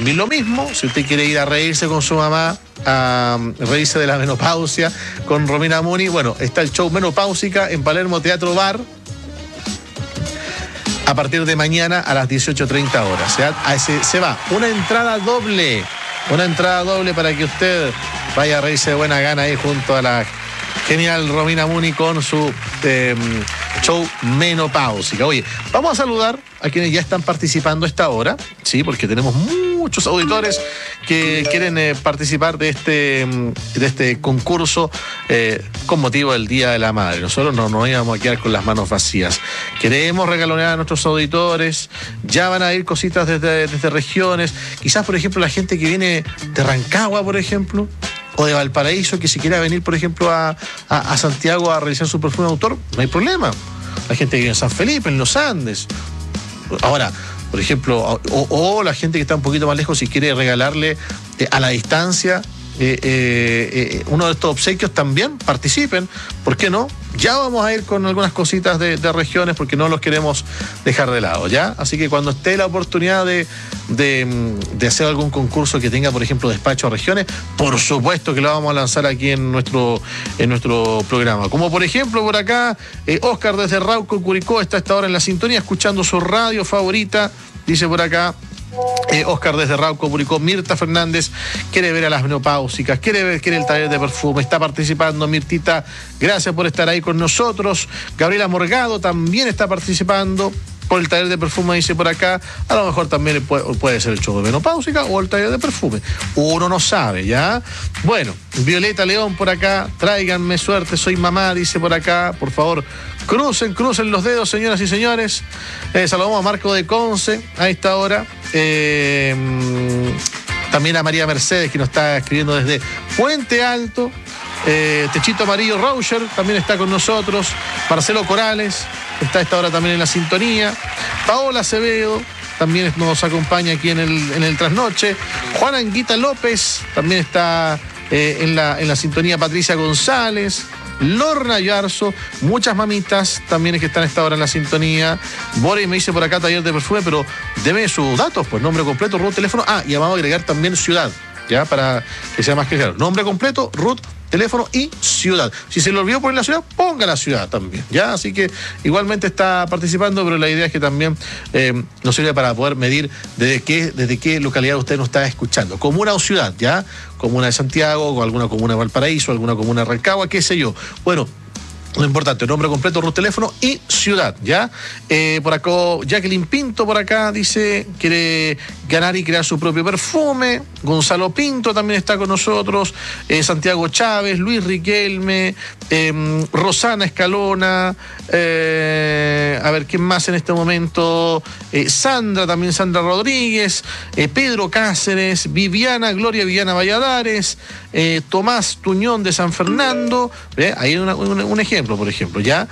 también lo mismo, si usted quiere ir a reírse con su mamá, a reírse de la menopausia con Romina Muni, bueno, está el show Menopáusica en Palermo Teatro Bar a partir de mañana a las 18:30 horas. Se va una entrada doble para que usted vaya a reírse de buena gana ahí junto a la genial Romina Muni con su show Menopáusica. Oye, vamos a saludar a quienes ya están participando a esta hora, sí, porque tenemos muchos auditores que quieren participar de este concurso con motivo del Día de la Madre. Nosotros no nos íbamos a quedar con las manos vacías. Queremos regalonear a nuestros auditores. Ya van a ir cositas desde regiones. Quizás, por ejemplo, la gente que viene de Rancagua, por ejemplo, o de Valparaíso, que si quiera venir, por ejemplo, a Santiago a realizar su perfume de autor, no hay problema. La gente que vive en San Felipe, en los Andes. Ahora, por ejemplo, o la gente que está un poquito más lejos, si quiere regalarle a la distancia uno de estos obsequios, también participen. ¿Por qué no? Ya vamos a ir con algunas cositas de regiones porque no los queremos dejar de lado, ¿ya? Así que cuando esté la oportunidad de hacer algún concurso que tenga, por ejemplo, despacho a regiones, por supuesto que lo vamos a lanzar aquí en nuestro programa. Como por ejemplo por acá, Oscar desde Rauco, Curicó, está a esta hora en la sintonía, escuchando su radio favorita, dice por acá. Oscar desde Rauco, Curicó. Mirta Fernández quiere ver a las menopáusicas, quiere el taller de perfume, está participando. Mirtita, gracias por estar ahí con nosotros. Gabriela Morgado también está participando por el taller de perfume, dice por acá. A lo mejor también puede ser el show de menopáusica o el taller de perfume, uno no sabe, ¿ya? Bueno, Violeta León por acá, tráiganme suerte, soy mamá, dice por acá. Por favor, crucen los dedos, señoras y señores. Saludamos a Marco de Conce a esta hora. También a María Mercedes, que nos está escribiendo desde Puente Alto. Techito Amarillo Roger también está con nosotros. Marcelo Corales está a esta hora también en la sintonía. Paola Acevedo también nos acompaña aquí en el trasnoche. Juan Anguita López también está en la sintonía. Patricia González, Lorna Yarzo, muchas mamitas también que están a esta hora en la sintonía. Boris me dice por acá taller de perfume, pero deme sus datos, pues nombre completo, root, teléfono. Y vamos a agregar también ciudad, ya, para que sea más claro. Nombre completo, root, teléfono y ciudad. Si se le olvidó poner la ciudad, ponga la ciudad también, ¿ya? Así que igualmente está participando, pero la idea es que también nos sirve para poder medir desde qué localidad usted nos está escuchando. Comuna o ciudad, ¿ya? Comuna de Santiago, o alguna comuna de Valparaíso, alguna comuna de Rancagua, qué sé yo. Bueno, lo importante, nombre completo, root, teléfono y ciudad, ¿ya? Por acá, Jacqueline Pinto por acá dice, quiere ganar y crear su propio perfume. Gonzalo Pinto también está con nosotros. Santiago Chávez, Luis Riquelme, Rosana Escalona, a ver, ¿quién más en este momento? Sandra Rodríguez, Pedro Cáceres, Gloria Viviana Valladares, Tomás Tuñón de San Fernando. Ahí hay un ejemplo, por ejemplo, ¿ya?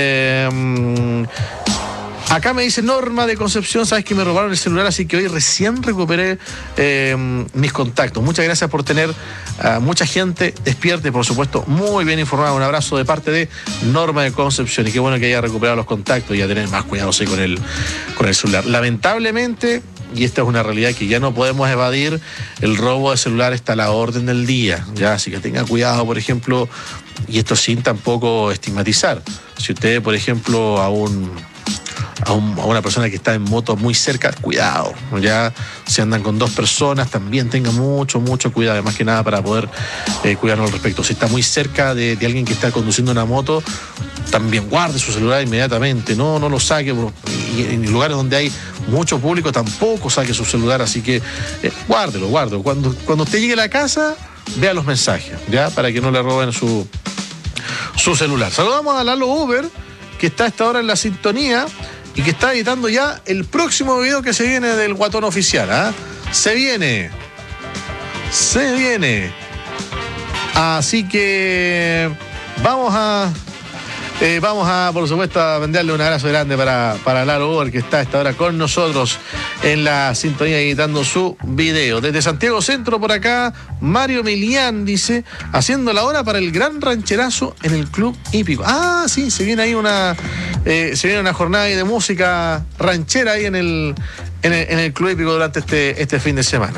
Acá me dice Norma de Concepción, sabes que me robaron el celular, así que hoy recién recuperé mis contactos. Muchas gracias por tener mucha gente despierta y, por supuesto, muy bien informada. Un abrazo de parte de Norma de Concepción, y qué bueno que haya recuperado los contactos y a tener más cuidado con el celular. Lamentablemente, y esta es una realidad que ya no podemos evadir, el robo de celular está a la orden del día, ¿ya? Así que tenga cuidado, por ejemplo, y esto sin tampoco estigmatizar. Si usted, por ejemplo, a una persona que está en moto muy cerca, cuidado, ya. Si andan con dos personas, también tenga mucho cuidado, más que nada para poder cuidarnos al respecto. Si está muy cerca de alguien que está conduciendo una moto, también guarde su celular inmediatamente, no lo saque. Y en lugares donde hay mucho público tampoco saque su celular, así que guárdelo. Cuando usted llegue a la casa, vea los mensajes, ya, para que no le roben su celular. Saludamos a Lalo Uber, que está a esta hora en la sintonía y que está editando ya el próximo video que se viene del Guatón Oficial, ¿ah? Se viene. Así que vamos a, por supuesto, a mandarle un abrazo grande para Lalo Uber, que está a esta hora con nosotros en la sintonía editando su video. Desde Santiago Centro por acá, Mario Milián dice, haciendo la hora para el gran rancherazo en el Club Hípico. Sí, se viene ahí una jornada de música ranchera ahí en el Club Hípico durante este fin de semana.